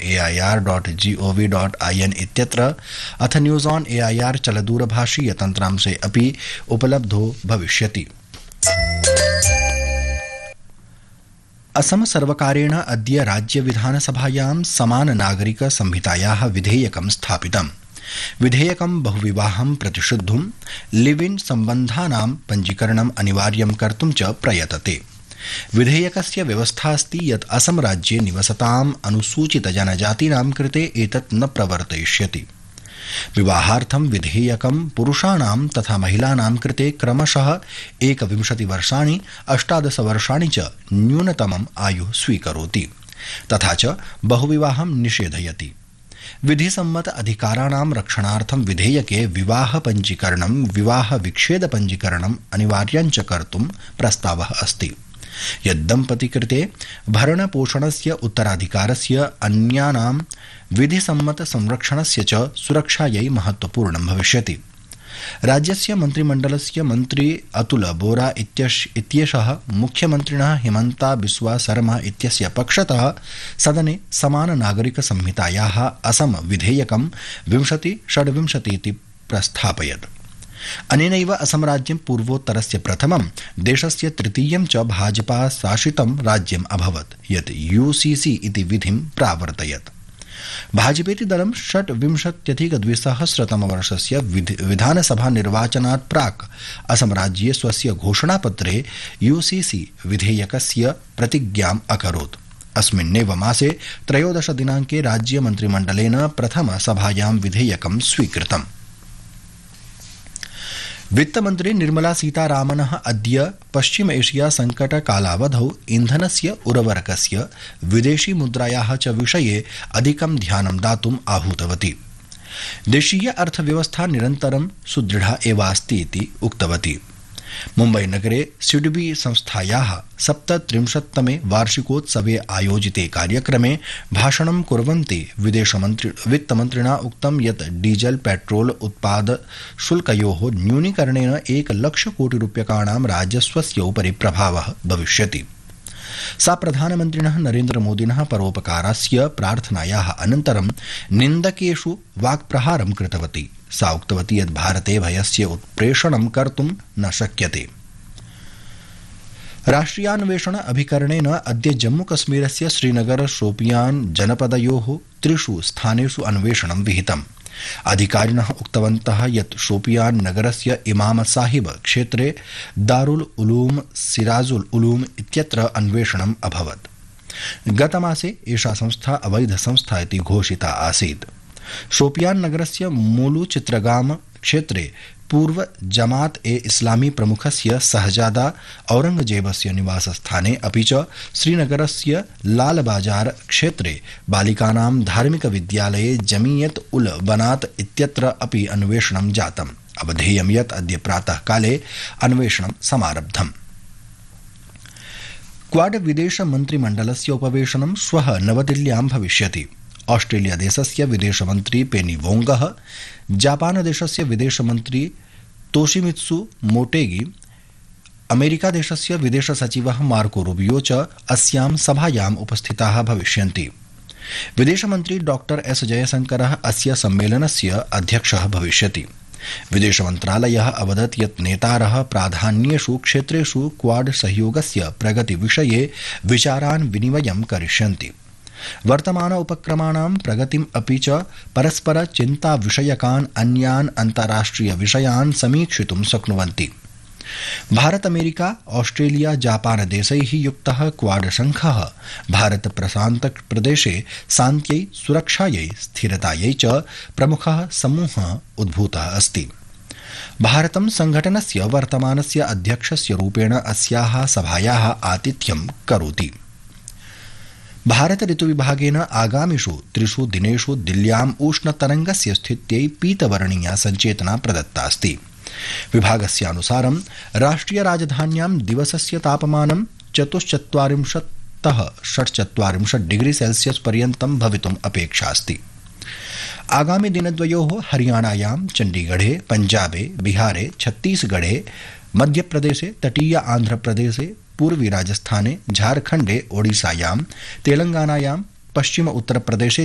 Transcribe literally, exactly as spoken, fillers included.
A I R dot G O V dot I N इत्यत्र अथ news on A I R चलदूरभाषीय तन्त्रांशे अपि उपलब्धो भविष्यति। असम सर्वकारेण अद्य राज्य विधानसभायां समान नागरिक संहितायाः विधेयकं स्थापितम्। विधेयकं बहुविवाहं प्रतिषिद्धुं लिव इन सम्बन्धानां पञ्जीकरणम् अनिवार्यं कर्तुं च प्रयतते। विधेयकस्य व्यवस्था अस्ति यत् असम राज्ये निवसताम् अनुसूचित जनजातीनां कृते एतत् न प्रवर्तयिष्यति। विवाहार्थं विधेयकं पुरुषाणां तथा महिलानां कृते क्रमशः एकविंशति वर्षाणि अष्टादश वर्षाणि च न्यूनतमम् आयुः स्वीकरोति तथा च बहुविवाहं निषेधयति। विधिसम्मत अधिकाराणां रक्षणार्थं विधेयके विवाह पञ्जीकरणं विवाह विच्छेद पञ्जीकरणम् अनिवार्यं च कर्तुं प्रस्तावः अस्ति। यद्दम्पति कृते भरणपोषणस्य उत्तराधिकारस्य अन्यानां विधिसम्मत संरक्षणस्य च सुरक्षायै महत्वपूर्णं भविष्यति। राज्यस्य मन्त्रिमण्डलस्य मन्त्री अतुल बोरा इत्येषः मुख्यमन्त्रिणः हिमन्ता बिस्वा शर्मा इत्यस्य पक्षतः सदने समान नागरिक संहितायाः असम विधेयकं विंशति षड्विंशति इति प्रस्थापयत्। अनेनैव असम राज्यं पूर्वोत्तरस्य प्रथमं देशस्य तृतीयं च भाजपा शासितं राज्यम् अभवत् यत् यू सी सी इति विधिं प्रावर्तयत्। भाजपेति दलं षड्विंशत्यधिकद्विसहस्रतमवर्षस्य विधानसभा निर्वाचनात् प्राक् असम राज्ये स्वस्य घोषणापत्रे यू सी सी विधेयकस्य प्रतिज्ञाम् अकरोत्। अस्मिन्नेव मासे त्रयोदश दिनाङ्के राज्य मन्त्रिमण्डलेन प्रथम सभायां विधेयकं स्वीकृतम्। वित्तमन्त्री निर्मला सीतारामनः अद्य पश्चिम एशिया संकट कालावधौ इन्धनस्य उर्वरकस्य विदेशी मुद्रायाः च विषये अधिकं ध्यानं दातुम् आहूतवती। देशीय अर्थव्यवस्था निरन्तरं सुदृढा एवास्ति इति उक्तवती। मुम्बईनगरे सिडबी संस्थायाः सप्तत्रिंशत्तमे वार्षिकोत्सवे आयोजिते कार्यक्रमे भाषणं कुर्वन्ती विदेशमन्त्री वित्तमन्त्रिणा उक्तं यत् डीजल पेट्रोल उत्पाद शुल्कयोः न्यूनीकरणेन एकलक्षकोटिरूप्यकाणां राजस्वस्य उपरि प्रभावः भविष्यति। सा प्रधानमन्त्रिणः नरेन्द्रमोदिनः परोपकारस्य प्रार्थनायाः अनन्तरं निन्दकेषु वाक्प्रहारं कृतवती। सा उक्तवती यत् भारते भयस्य उत्प्रेषणं कर्तुं न शक्यते। राष्ट्रियान्वेषण अभिकरणेन अद्य जम्मूकश्मीरस्य श्रीनगर शोपियान जनपदयोः त्रिषु स्थानेषु अन्वेषणं विहितम्। अधिकारिणः उक्तवन्तः यत् शोपियान नगरस्य इमाम साहिब क्षेत्रे दारुल उलूम सिराजुल उलूम इत्यत्र अन्वेषणम् अभवत्। गतमासे एषा संस्था अवैध संस्था इति घोषिता आसीत्। शोपियान नगरस्य मूलु चित्रगाम क्षेत्रे पूर्व जमात ए इस्लामी प्रमुखस्य सहजादा औरंगजेबस्य निवासस्थाने अपि च श्रीनगरस्य लाल बाजार क्षेत्रे बालिकानां धार्मिक विद्यालये जमीयत उल बनात इत्यत्र अपि अन्वेषणं जातम्। अवधेयं यत् अद्य प्रातः काले अन्वेषणं समारब्धम्। क्वाड विदेश मन्त्रिमण्डलस्य उपवेशनं श्वः नवदिल्ल्यां भविष्यति। ऑस्ट्रेलिया देशस्य विदेशमन्त्री पेनी वोंगः, जापान देशस्य विदेशमन्त्री तोशिमित्सु मोटेगी, अमेरिका देशस्य विदेश सचिवः मार्को रूबियो च अस्यां सभायाम् उपस्थिताः भविष्यन्ति। विदेशमन्त्री डॉक्टर एस जयशंकरः अस्य सम्मेलनस्य अध्यक्षः भविष्यति। विदेशमन्त्रालयः अवदत् यत् नेतारः प्राधान्येषु क्षेत्रेषु क्वाड सहयोगस्य प्रगतिविषये विचारान् विनिमयं करिष्यन्ति। वर्तमान उपक्रमाणां प्रगतिम् अपि च परस्पर चिन्ता विषयकान् अन्यान् अन्ताराष्ट्रिय विषयान् समीक्षितुं शक्नुवन्ति। भारत अमेरिका ऑस्ट्रेलिया जापान देशैः युक्तः क्वाड संघः भारत प्रशान्त प्रदेशे शान्त्यै सुरक्षायै स्थिरतायै च प्रमुखः समूहः उद्भूतः अस्ति। भारतं संघटनस्य वर्तमानस्य अध्यक्षस्य रूपेण अस्याः सभायाः आतिथ्यं करोति। भारत ऋतुविभागेन आगामिषु त्रिषु दिनेषु दिल्ल्याम् उष्णतरंगस्य स्थित्यै पीतवर्णीया सञ्चेतना प्रदत्तास्ति। विभागस्यानुसारं राष्ट्रिय राजधान्यां दिवसस्य तापमानं चतुश्चत्वारिंशत्तः षट्चत्वारिंशत् डिग्री सेल्सियस् पर्यन्तं भवितुम् अपेक्षास्ति। आगामि दिनद्वयोः हरियाणायां चण्डीगढे पञ्जाबे बिहारे छत्तीसगढे मध्यप्रदेशे तटीय आन्ध्रप्रदेशे पूर्वी राजस्थाने झारखण्डे ओडिशायां तेलंगानायां पश्चिम उत्तरप्रदेशे